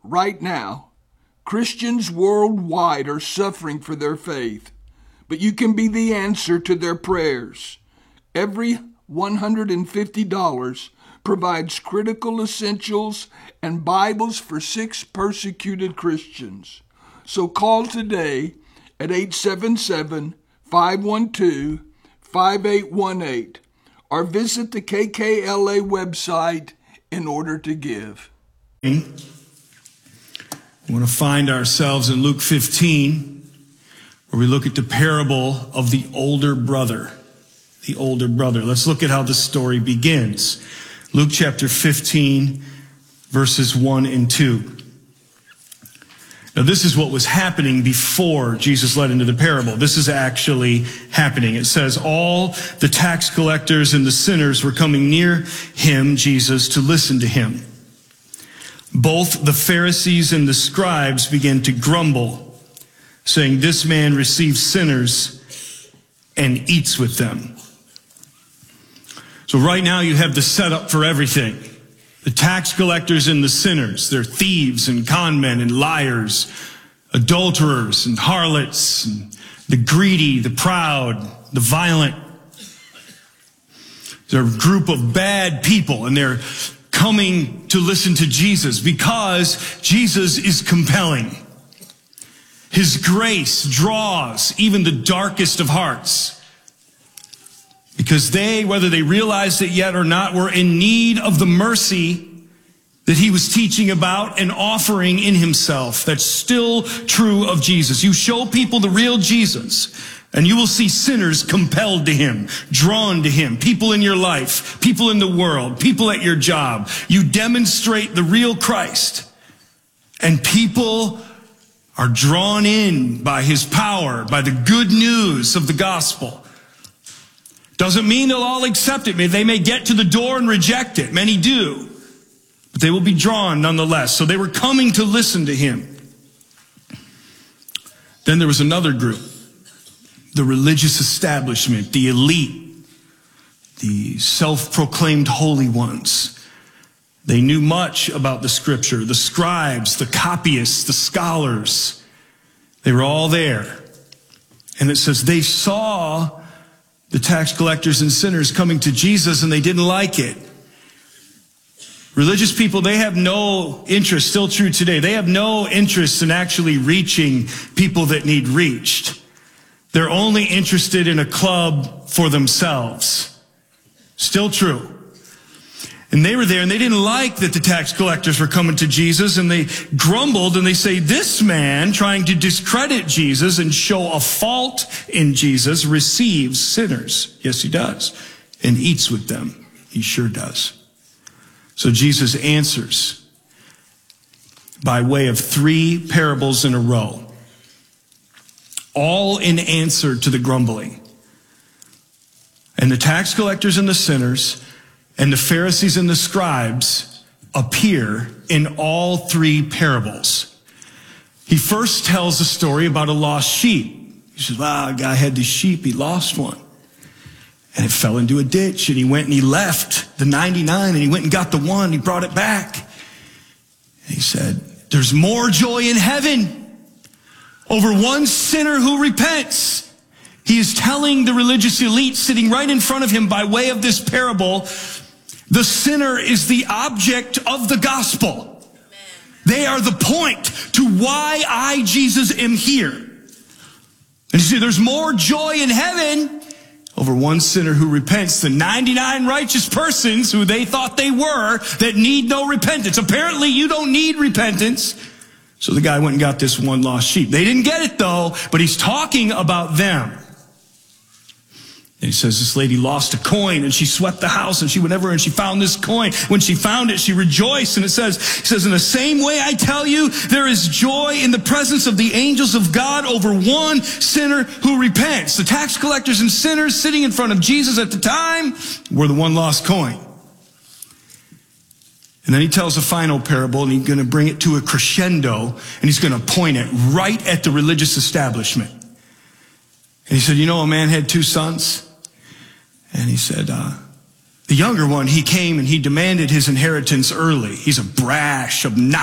right now, Christians worldwide are suffering for their faith, but you can be the answer to their prayers. Every $150 provides critical essentials and Bibles for 6 persecuted Christians. So call today at 877-512-5818 or visit the KKLA website in order to give. We want to find ourselves in Luke 15, where we look at the parable of the older brother. The older brother. Let's look at how the story begins. Luke chapter 15, verses 1 and 2. Now, this is what was happening before Jesus led into the parable. This is actually happening. It says, all the tax collectors and the sinners were coming near him, Jesus, to listen to him. Both the Pharisees and the scribes began to grumble, saying, this man receives sinners and eats with them. So right now you have the setup for everything. The tax collectors and the sinners, they're thieves and conmen and liars, adulterers and harlots, and the greedy, the proud, the violent. They're a group of bad people, and they're coming to listen to Jesus because Jesus is compelling. His grace draws even the darkest of hearts. Because they, whether they realized it yet or not, were in need of the mercy that he was teaching about and offering in himself. That's still true of Jesus. You show people the real Jesus, and you will see sinners compelled to him, drawn to him, people in your life, people in the world, people at your job. You demonstrate the real Christ, and people are drawn in by his power, by the good news of the gospel. Doesn't mean they'll all accept it. They may get to the door and reject it. Many do. But they will be drawn nonetheless. So they were coming to listen to him. Then there was another group. The religious establishment, the elite, the self-proclaimed holy ones. They knew much about the scripture. The scribes, the copyists, the scholars. They were all there. And it says they saw the tax collectors and sinners coming to Jesus, and they didn't like it. Religious people, they have no interest, still true today, they have no interest in actually reaching people that need reached. They're only interested in a club for themselves. Still true. And they were there, and they didn't like that the tax collectors were coming to Jesus, and they grumbled, and they say, this man, trying to discredit Jesus and show a fault in Jesus, receives sinners. Yes, he does. And eats with them. He sure does. So Jesus answers by way of 3 parables in a row, all in answer to the grumbling. And the tax collectors and the sinners and the Pharisees and the scribes appear in all 3 parables. He first tells a story about a lost sheep. He says, well, a guy had this sheep, he lost one. And it fell into a ditch, and he went and he left the 99, and he went and got the one, he brought it back. And he said, there's more joy in heaven over one sinner who repents. He is telling the religious elite sitting right in front of him by way of this parable, the sinner is the object of the gospel. They are the point to why I, Jesus, am here. And you see, there's more joy in heaven over one sinner who repents than 99 righteous persons who they thought they were that need no repentance. Apparently, you don't need repentance. So the guy went and got this one lost sheep. They didn't get it, though, but he's talking about them. And he says this lady lost a coin, and she swept the house, and she went everywhere, and she found this coin. When she found it, she rejoiced. And it says, in the same way I tell you, there is joy in the presence of the angels of God over one sinner who repents. The tax collectors and sinners sitting in front of Jesus at the time were the one lost coin. And then he tells a final parable, and he's going to bring it to a crescendo, and he's going to point it right at the religious establishment. And he said, you know, a man had 2 sons. And he said, the younger one, he came and he demanded his inheritance early. He's a brash, obnoxious